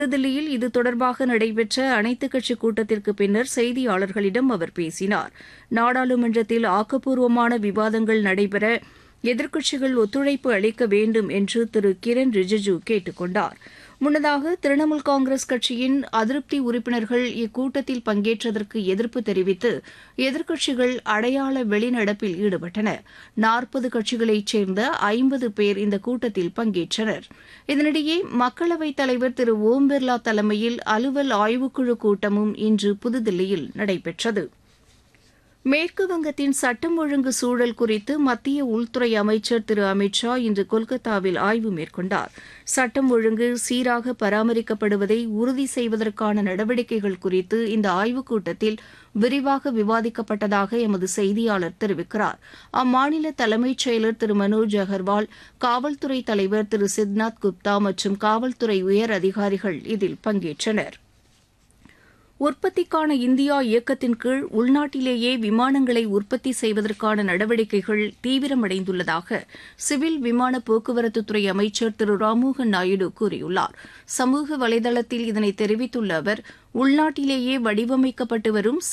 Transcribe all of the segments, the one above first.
புதுதில்லியில் இது தொடர்பாக நடைபெற்ற அனைத்துக் கட்சி கூட்டத்திற்கு பின்னர் செய்தியாளர்களிடம் அவர் பேசினார். நாடாளுமன்றத்தில் ஆக்கப்பூர்வமான விவாதங்கள் நடைபெற எதிர்க்கட்சிகள் ஒத்துழைப்பு அளிக்க வேண்டும் என்று திரு கிரண் ரிஜிஜூ கேட்டுக் கொண்டார். முன்னதாக திரிணாமுல் காங்கிரஸ் கட்சியின் அதிருப்தி உறுப்பினர்கள் இக்கூட்டத்தில் பங்கேற்றதற்கு எதிர்ப்பு தெரிவித்து எதிர்க்கட்சிகள் அடையாள வெளிநடப்பில் ஈடுபட்டனர். 40 கட்சிகளைச் சேர்ந்த 50 பேர் இந்த கூட்டத்தில் பங்கேற்றனர். இதனிடையே மக்களவைத் தலைவர் திரு ஓம் பிர்லா தலைமையில் அலுவல் ஆய்வுக்குழு கூட்டமும் இன்று புதுதில்லியில் நடைபெற்றது. மேற்குவங்கத்தின் சட்டம் ஒழுங்கு சூழல் குறித்து மத்திய உள்துறை அமைச்சர் திரு அமித் ஷா இன்று கொல்கத்தாவில் ஆய்வு மேற்கொண்டார். சட்டம் ஒழுங்கு சீராக பராமரிக்கப்படுவதை உறுதி செய்வதற்கான நடவடிக்கைகள் குறித்து இந்த ஆய்வுக் கூட்டத்தில் விரிவாக விவாதிக்கப்பட்டதாக எமது செய்தியாளர் தெரிவிக்கிறார். அம்மாநில தலைமைச் செயலர் திரு மனோஜ் அகர்வால், காவல்துறை தலைவர் திரு சித்நாத் குப்தா மற்றும் காவல்துறை உயர் அதிகாரிகள் இதில் பங்கேற்றனர். உற்பத்திக்கான இந்தியா இயக்கத்தின் கீழ் உள்நாட்டிலேயே விமானங்களை உற்பத்தி செய்வதற்கான நடவடிக்கைகள் தீவிரமடைந்துள்ளதாக சிவில் விமான போக்குவரத்துத்துறை அமைச்சர் திரு ராம்மோகன் நாயுடு கூறியுள்ளார். சமூக வலைதளத்தில் இதனை தெரிவித்துள்ள அவர், உள்நாட்டிலேயே வடிவமைக்கப்பட்டு வரும்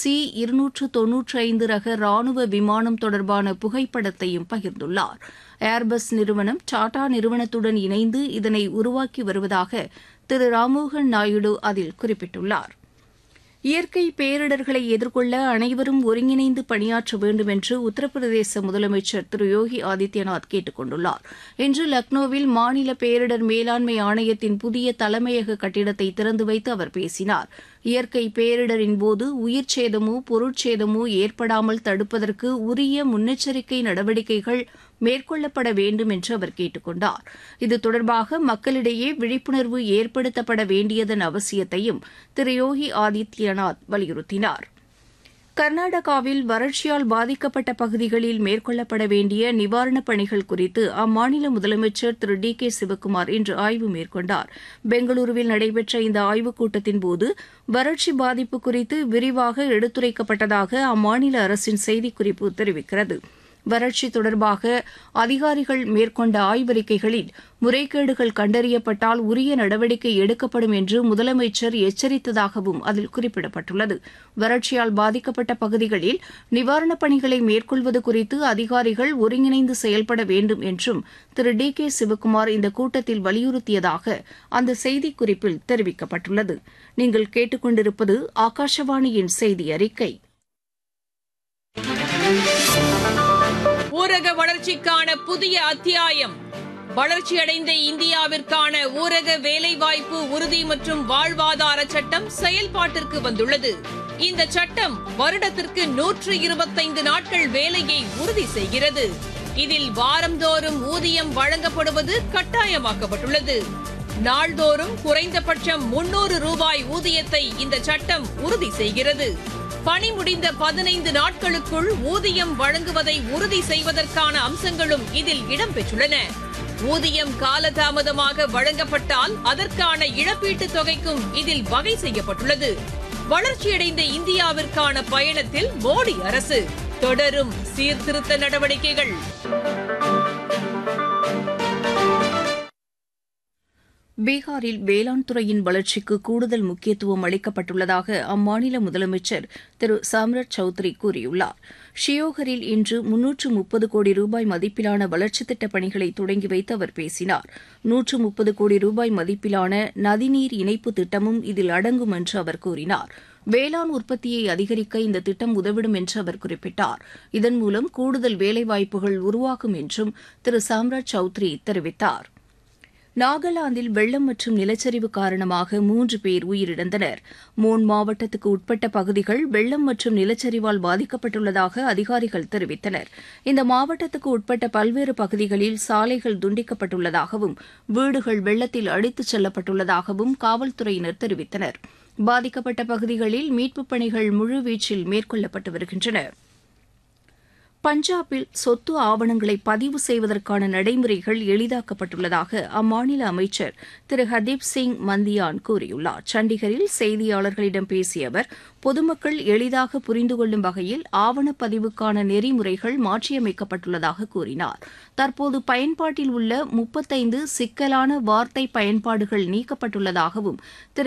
C-295 ரக ராணுவ விமானம் தொடர்பான புகைப்படத்தையும் பகிர்ந்துள்ளார். ஏர்பஸ் நிறுவனம் டாடா நிறுவனத்துடன் இணைந்து இதனை உருவாக்கி வருவதாக திரு ராம்மோகன் நாயுடு அதில் குறிப்பிட்டுள்ளார். இயற்கை பேரிடர்களை எதிர்கொள்ள அனைவரும் ஒருங்கிணைந்து பணியாற்ற வேண்டும் என்று உத்தரப்பிரதேச முதலமைச்சர் திரு யோகி ஆதித்யநாத் கேட்டுக் கொண்டுள்ளார். இன்று லக்னோவில் மாநில பேரிடர் மேலாண்மை ஆணையத்தின் புதிய தலைமையக கட்டிடத்தை திறந்து வைத்து அவர் பேசினார். இயற்கை பேரிடரின்போது உயிர் சேதமோ பொருட்சேதமோ ஏற்படாமல் தடுப்பதற்கு உரிய முன்னெச்சரிக்கை நடவடிக்கைகள் மேற்கொள்ளப்பட வேண்டும் என்று அவர் கேட்டுக் கொண்டார். இது தொடர்பாக மக்களிடையே விழிப்புணர்வு ஏற்படுத்தப்பட வேண்டியதன் அவசியத்தையும் திரு யோகி ஆதித்யநாத் வலியுறுத்தினார். கர்நாடகாவில் வறட்சியால் பாதிக்கப்பட்ட பகுதிகளில் மேற்கொள்ளப்பட வேண்டிய நிவாரணப் பணிகள் குறித்து அம்மாநில முதலமைச்சர் திரு டி.கே. சிவக்குமார் இன்று ஆய்வு மேற்கொண்டார். பெங்களூருவில் நடைபெற்ற இந்த ஆய்வுக் கூட்டத்தின்போது வறட்சி பாதிப்பு குறித்து விரிவாக எடுத்துரைக்கப்பட்டதாக அம்மாநில அரசின் செய்திக்குறிப்பு தெரிவிக்கிறது. வறட்சி தொடர்பாக அதிகாரிகள் மேற்கொண்ட ஆய்வறிக்கைகளில் முறைகேடுகள் கண்டறியப்பட்டால் உரிய நடவடிக்கை எடுக்கப்படும் என்று முதலமைச்சர் எச்சரித்ததாகவும் அதில் குறிப்பிடப்பட்டுள்ளது. வறட்சியால் பாதிக்கப்பட்ட பகுதிகளில் நிவாரணப் பணிகளை மேற்கொள்வது குறித்து அதிகாரிகள் ஒருங்கிணைந்து செயல்பட வேண்டும் என்றும் திரு டி.கே. சிவக்குமார் இந்த கூட்டத்தில் வலியுறுத்தியதாக அந்த செய்திக்குறிப்பில் தெரிவிக்கப்பட்டுள்ளது. நீங்கள் கேட்டுக்கொண்டிருப்பது ஆகாஷவாணியின் செய்தி அறிக்கை. ஊரக வளர்ச்சிக்கான புதிய அத்தியாயம். வளர்ச்சியடைந்த இந்தியாவிற்கான ஊரக வேலைவாய்ப்பு உறுதி மற்றும் வாழ்வாதார சட்டம் செயல்பாட்டிற்கு வந்துள்ளது. இந்த சட்டம் வருடத்திற்கு 125 நாட்கள் வேலையை உறுதி செய்கிறது. இதில் வாரந்தோறும் ஊதியம் வழங்கப்படுவது கட்டாயமாக்கப்பட்டுள்ளது. நாள்தோறும் குறைந்தபட்சம் 300 ரூபாய் ஊதியத்தை இந்த சட்டம் உறுதி செய்கிறது. பணி முடிந்த 15 நாட்களுக்குள் ஊதியம் வழங்குவதை உறுதி செய்வதற்கான அம்சங்களும் இதில் இடம்பெற்றுள்ளன. ஊதியம் காலதாமதமாக வழங்கப்பட்டால் அதற்கான இழப்பீட்டுத் தொகைக்கும் இதில் வகை செய்யப்பட்டுள்ளது. வளர்ச்சியடைந்த இந்தியாவிற்கான பயணத்தில் மோடி அரசு தொடரும் சீர்திருத்த நடவடிக்கைகள். பீகாரில் வேளாண் துறையின் வளர்ச்சிக்கு கூடுதல் முக்கியத்துவம் அளிக்கப்பட்டுள்ளதாக அம்மாநில முதலமைச்சர் திரு சாம்ராட் சௌத்ரி கூறியுள்ளார். ஷியோகரில் இன்று 330 கோடி ரூபாய் மதிப்பிலான வளர்ச்சித் திட்டப் பணிகளை தொடங்கி வைத்து அவர் பேசினார். 130 கோடி ரூபாய் மதிப்பிலான நதிநீர் இணைப்பு திட்டமும் இதில் அடங்கும் என்று அவர் கூறினார். வேளாண் உற்பத்தியை அதிகரிக்க இந்த திட்டம் உதவிடும் என்று அவர் குறிப்பிட்டார். இதன் மூலம் கூடுதல் வேலைவாய்ப்புகள் உருவாகும் என்றும் திரு சாம்ராட் சௌத்ரி தெரிவித்தார். நாகாலாந்தில் வெள்ளம் மற்றும் நிலச்சரிவு காரணமாக 3 பேர் உயிரிழந்தனர். மோன் மாவட்டத்துக்கு உட்பட்ட பகுதிகள் வெள்ளம் மற்றும் நிலச்சரிவால் பாதிக்கப்பட்டுள்ளதாக அதிகாரிகள் தெரிவித்தனர். இந்த மாவட்டத்துக்கு உட்பட்ட பல்வேறு பகுதிகளில் சாலைகள் துண்டிக்கப்பட்டுள்ளதாகவும் வீடுகள் வெள்ளத்தில் அடித்துச் செல்லப்பட்டுள்ளதாகவும் காவல்துறையினர் தெரிவித்தனர். பாதிக்கப்பட்ட பகுதிகளில் மீட்புப் பணிகள் முழுவீச்சில் மேற்கொள்ளப்பட்டு வருகின்றன. பஞ்சாபில் சொத்து ஆவணங்களை பதிவு செய்வதற்கான நடைமுறைகள் எளிதாக்கப்பட்டுள்ளதாக அம்மாநில அமைச்சர் திரு ஹர்தீப் சிங் மந்தியான் கூறியுள்ளார். சண்டிகரில் செய்தியாளர்களிடம் பேசிய அவர், பொதுமக்கள் எளிதாக புரிந்து கொள்ளும் வகையில் ஆவணப்பதிவுக்கான நெறிமுறைகள் மாற்றியமைக்கப்பட்டுள்ளதாக கூறினார். தற்போது பயன்பாட்டில் உள்ள 35 சிக்கலான வார்த்தை பயன்பாடுகள் நீக்கப்பட்டுள்ளதாகவும் திரு